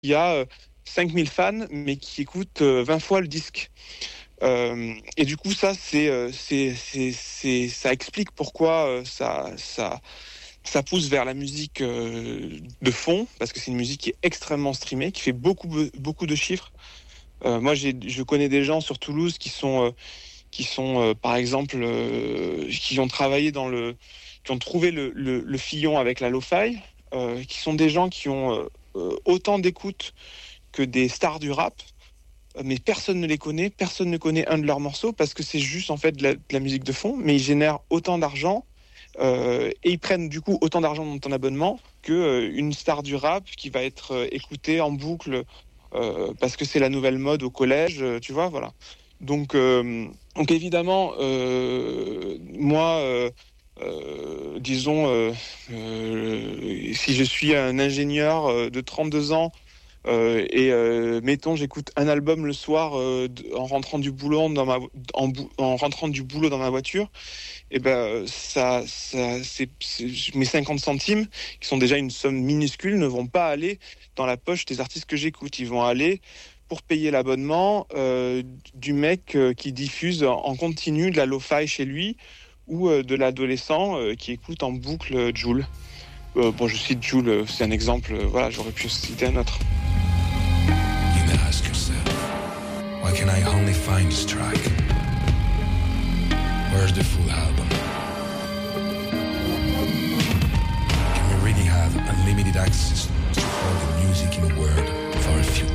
y a 5000 fans, mais qui écoutent 20 fois le disque. Et du coup, ça, ça explique pourquoi ça pousse vers la musique de fond, parce que c'est une musique qui est extrêmement streamée, qui fait beaucoup de chiffres. Moi, je connais des gens sur Toulouse qui sont par exemple, qui ont travaillé qui ont trouvé le filon avec la lo-fi, qui sont des gens qui ont autant d'écoute que des stars du rap, mais personne ne les connaît, personne ne connaît un de leurs morceaux parce que c'est juste en fait de la musique de fond, mais ils génèrent autant d'argent et ils prennent du coup autant d'argent dans ton abonnement que une star du rap qui va être écoutée en boucle parce que c'est la nouvelle mode au collège, tu vois, voilà. Donc évidemment, moi, disons, si je suis un ingénieur de 32 ans et mettons, j'écoute un album le soir en rentrant du boulot en rentrant du boulot dans ma voiture, et ben mes 50 centimes, qui sont déjà une somme minuscule, ne vont pas aller dans la poche des artistes que j'écoute. Ils vont aller pour payer l'abonnement du mec qui diffuse en continu de la lo-fi chez lui ou de l'adolescent qui écoute en boucle Jul. Bon, je cite Jul, c'est un exemple. Voilà, j'aurais pu citer un autre. You may ask yourself, why can I only find this track? Where's the full album? Can we really have unlimited access to all the music in the world for a few